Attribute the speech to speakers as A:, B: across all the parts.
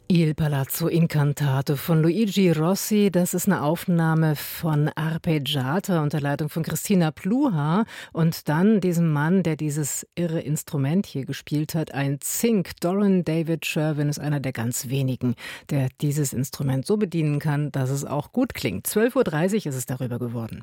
A: Il Palazzo Incantato von Luigi Rossi, das ist eine Aufnahme von Arpeggiata unter Leitung von Christina Pluhar und dann diesem Mann, der dieses irre Instrument hier gespielt hat, ein Zink. Doran David Sherwin ist einer der ganz wenigen, der dieses Instrument so bedienen kann, dass es auch gut klingt. 12:30 Uhr ist es darüber geworden.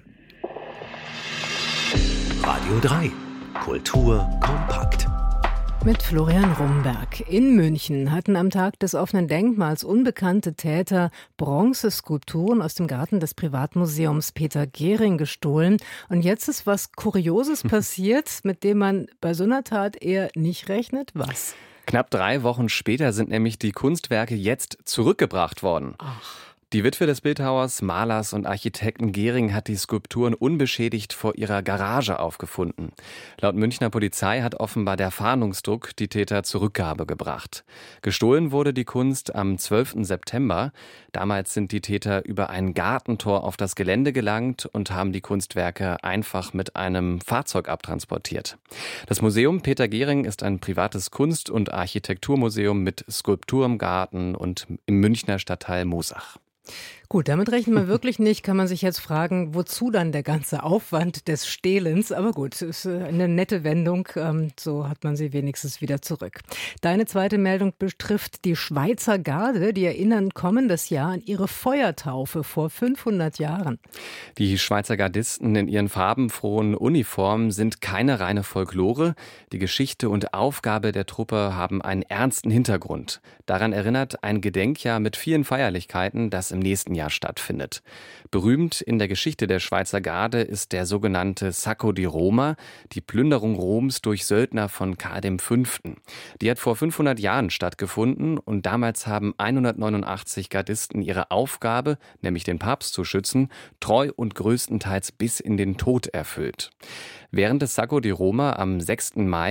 B: Radio 3, Kultur kompakt.
A: Mit Florian Rumberg. In München hatten am Tag des offenen Denkmals unbekannte Täter Bronzeskulpturen aus dem Garten des Privatmuseums Peter Gehring gestohlen. Und jetzt ist was Kurioses passiert, mit dem man bei so einer Tat eher nicht rechnet. Was?
C: Knapp 3 Wochen später sind nämlich die Kunstwerke jetzt zurückgebracht worden.
A: Ach.
C: Die Witwe des Bildhauers, Malers und Architekten Gehring hat die Skulpturen unbeschädigt vor ihrer Garage aufgefunden. Laut Münchner Polizei hat offenbar der Fahndungsdruck die Täter zur Rückgabe gebracht. Gestohlen wurde die Kunst am 12. September. Damals sind die Täter über ein Gartentor auf das Gelände gelangt und haben die Kunstwerke einfach mit einem Fahrzeug abtransportiert. Das Museum Peter Gehring ist ein privates Kunst- und Architekturmuseum mit Skulptur im Garten und im Münchner Stadtteil Moosach.
A: Gut, damit rechnet man wirklich nicht. Kann man sich jetzt fragen, wozu dann der ganze Aufwand des Stehlens? Aber gut, ist eine nette Wendung. So hat man sie wenigstens wieder zurück. Deine zweite Meldung betrifft die Schweizer Garde. Die erinnern kommendes Jahr an ihre Feuertaufe vor 500 Jahren.
C: Die Schweizer Gardisten in ihren farbenfrohen Uniformen sind keine reine Folklore. Die Geschichte und Aufgabe der Truppe haben einen ernsten Hintergrund. Daran erinnert ein Gedenkjahr mit vielen Feierlichkeiten, das im nächsten Jahr stattfindet. Berühmt in der Geschichte der Schweizer Garde ist der sogenannte Sacco di Roma, die Plünderung Roms durch Söldner von Karl V. Die hat vor 500 Jahren stattgefunden und damals haben 189 Gardisten ihre Aufgabe, nämlich den Papst zu schützen, treu und größtenteils bis in den Tod erfüllt. Während des Sacco di Roma am 6. Mai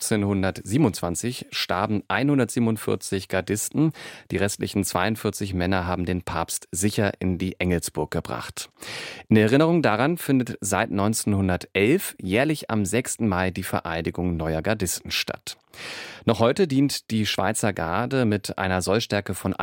C: 1527 starben 147 Gardisten. Die restlichen 42 Männer haben den Papst sicher in die Engelsburg gebracht. In Erinnerung daran findet seit 1911 jährlich am 6. Mai die Vereidigung neuer Gardisten statt. Noch heute dient die Schweizer Garde mit einer Sollstärke von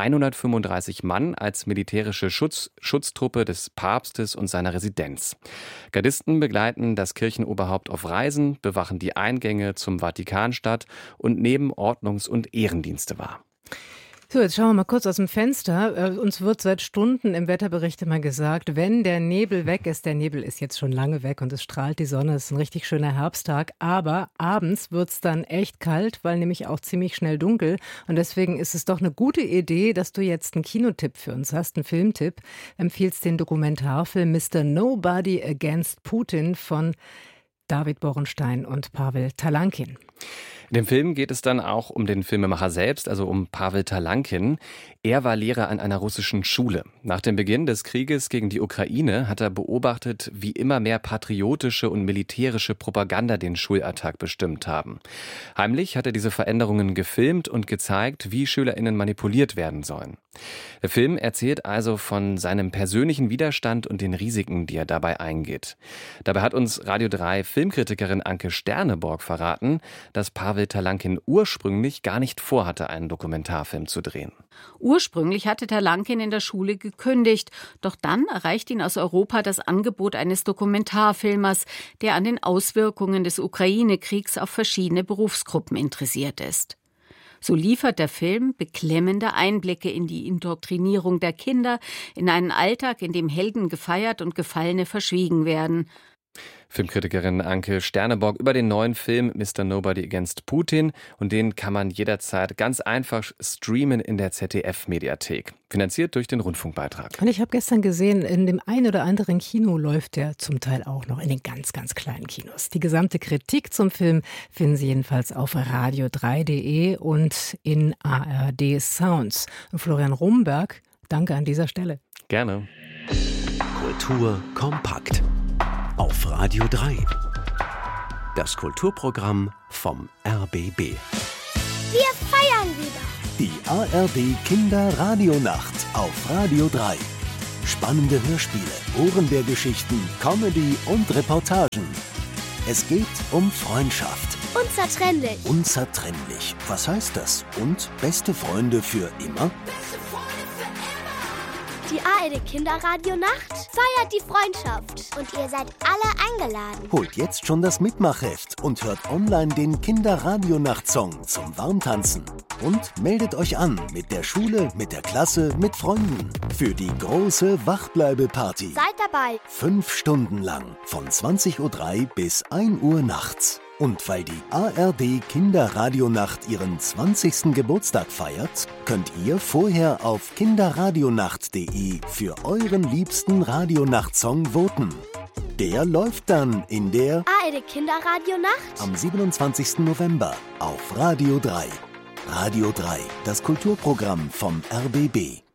C: 135 Mann als militärische Schutztruppe des Papstes und seiner Residenz. Gardisten begleiten das Kirchenoberhaupt auf Reisen, bewachen die Eingänge zum Vatikanstadt und nehmen Ordnungs- und Ehrendienste wahr.
A: So, jetzt schauen wir mal kurz aus dem Fenster. Uns wird seit Stunden im Wetterbericht immer gesagt, wenn der Nebel weg ist, der Nebel ist jetzt schon lange weg und es strahlt die Sonne, es ist ein richtig schöner Herbsttag, aber abends wird's dann echt kalt, weil nämlich auch ziemlich schnell dunkel und deswegen ist es doch eine gute Idee, dass du jetzt einen Kinotipp für uns hast, einen Filmtipp. Empfiehlst den Dokumentarfilm Mr. Nobody Against Putin von David Borenstein und Pavel Talankin.
C: In dem Film geht es dann auch um den Filmemacher selbst, also um Pavel Talankin. Er war Lehrer an einer russischen Schule. Nach dem Beginn des Krieges gegen die Ukraine hat er beobachtet, wie immer mehr patriotische und militärische Propaganda den Schulalltag bestimmt haben. Heimlich hat er diese Veränderungen gefilmt und gezeigt, wie SchülerInnen manipuliert werden sollen. Der Film erzählt also von seinem persönlichen Widerstand und den Risiken, die er dabei eingeht. Dabei hat uns Radio 3 Filmkritikerin Anke Sterneborg verraten, dass Pavel Talankin ursprünglich gar nicht vorhatte, einen Dokumentarfilm zu drehen.
D: Ursprünglich hatte Talankin in der Schule gekündigt, doch dann erreicht ihn aus Europa das Angebot eines Dokumentarfilmers, der an den Auswirkungen des Ukraine-Kriegs auf verschiedene Berufsgruppen interessiert ist. So liefert der Film beklemmende Einblicke in die Indoktrinierung der Kinder, in einen Alltag, in dem Helden gefeiert und Gefallene verschwiegen werden.
C: Filmkritikerin Anke Sterneborg über den neuen Film Mr. Nobody Against Putin und den kann man jederzeit ganz einfach streamen in der ZDF-Mediathek, finanziert durch den Rundfunkbeitrag.
A: Und ich habe gestern gesehen, in dem ein oder anderen Kino läuft der zum Teil auch noch in den ganz, ganz kleinen Kinos. Die gesamte Kritik zum Film finden Sie jedenfalls auf radio3.de und in ARD Sounds. Und Florian Rumberg, danke an dieser Stelle.
C: Gerne.
B: Kultur kompakt. Auf Radio 3. Das Kulturprogramm vom RBB.
E: Wir feiern wieder.
F: Die ARD Kinderradionacht auf Radio 3. Spannende Hörspiele, Ohrenbärgeschichten, Comedy und Reportagen. Es geht um Freundschaft.
E: Und unzertrennlich.
F: Unzertrennlich. Was heißt das? Und beste Freunde für immer?
E: Die ARD Kinderradionacht feiert die Freundschaft. Und ihr seid alle eingeladen.
F: Holt jetzt schon das Mitmachheft und hört online den Kinderradionacht-Song zum Warmtanzen. Und meldet euch an mit der Schule, mit der Klasse, mit Freunden. Für die große Wachbleibe-Party.
E: Seid dabei.
F: 5 Stunden lang. Von 20:03 Uhr bis 1 Uhr nachts. Und weil die ARD Kinderradionacht ihren 20. Geburtstag feiert, könnt ihr vorher auf kinderradionacht.de für euren liebsten Radionachtsong voten. Der läuft dann in der
E: ARD Kinderradionacht
F: am 27. November auf Radio 3. Radio 3, das Kulturprogramm vom RBB.